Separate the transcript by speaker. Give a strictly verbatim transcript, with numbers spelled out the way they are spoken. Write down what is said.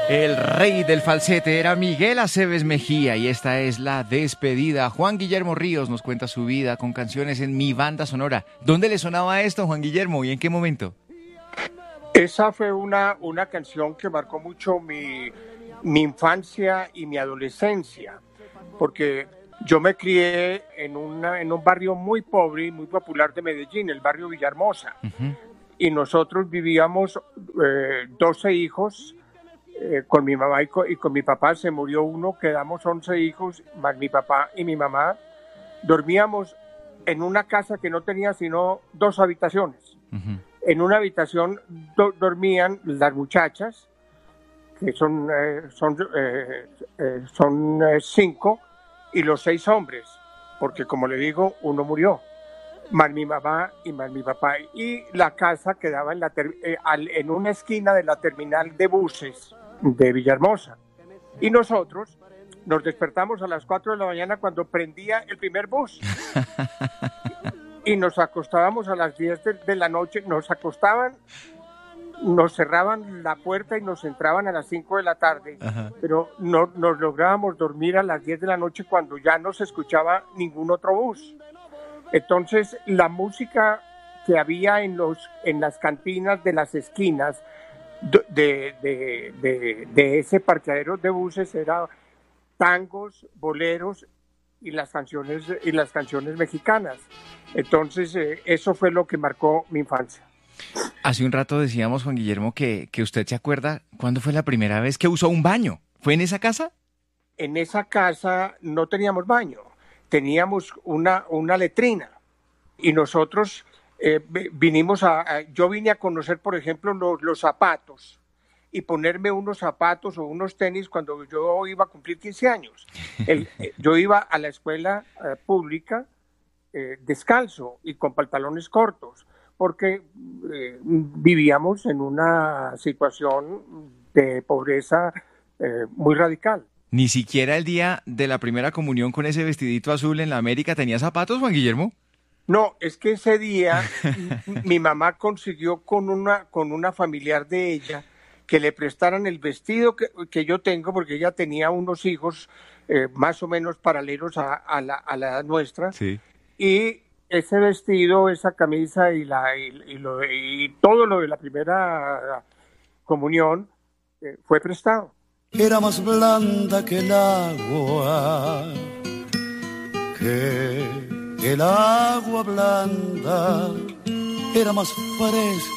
Speaker 1: El rey del falsete era Miguel Aceves Mejía y esta es la despedida. Juan Guillermo Ríos nos cuenta su vida con canciones en Mi Banda Sonora. ¿Dónde le sonaba esto, Juan Guillermo, y en qué momento?
Speaker 2: Esa fue una, una canción que marcó mucho mi, mi infancia y mi adolescencia, porque yo me crié en, una, en un barrio muy pobre y muy popular de Medellín, el barrio Villahermosa, uh-huh. Y nosotros vivíamos eh, doce hijos. Eh, con mi mamá y con, y con mi papá. Se murió uno, quedamos once hijos, más mi papá y mi mamá. Dormíamos en una casa que no tenía sino dos habitaciones. Uh-huh. En una habitación do, dormían las muchachas, que son, eh, son, eh, eh, son eh, cinco, y los seis hombres, porque como le digo, uno murió, más mi mamá y más mi papá. Y la casa quedaba en, la ter- eh, al, en una esquina de la terminal de buses de Villahermosa, y nosotros nos despertamos a las cuatro de la mañana cuando prendía el primer bus y nos acostábamos a las diez de, de la noche, nos acostaban, nos cerraban la puerta y nos entraban a las cinco de la tarde. Ajá. Pero no, nos lográbamos dormir a las diez de la noche cuando ya no se escuchaba ningún otro bus. Entonces la música que había en, los, en las cantinas de las esquinas De, de, de, de ese parqueadero de buses era tangos, boleros y las canciones y las canciones mexicanas. Entonces eh, eso fue lo que marcó mi infancia.
Speaker 1: Hace un rato decíamos, Juan Guillermo, que, que usted se acuerda cuándo fue la primera vez que usó un baño. ¿Fue en esa casa?
Speaker 2: En esa casa no teníamos baño, teníamos una, una letrina y nosotros Eh, vinimos a, a, yo vine a conocer, por ejemplo, los, los zapatos y ponerme unos zapatos o unos tenis cuando yo iba a cumplir quince años. El, eh, yo iba a la escuela eh, pública eh, descalzo y con pantalones cortos, porque eh, vivíamos en una situación de pobreza eh, muy radical.
Speaker 1: ¿Ni siquiera el día de la primera comunión con ese vestidito azul en la América tenía zapatos, Juan Guillermo?
Speaker 2: No, es que ese día mi mamá consiguió con una, con una familiar de ella que le prestaran el vestido que, que yo tengo, porque ella tenía unos hijos eh, más o menos paralelos a, a, la, a la edad nuestra.
Speaker 1: Sí.
Speaker 2: Y ese vestido, esa camisa y, la, y, y, lo, y todo lo de la primera comunión eh, fue prestado.
Speaker 3: Era más blanda que el agua, que... El agua blanda era más fresca.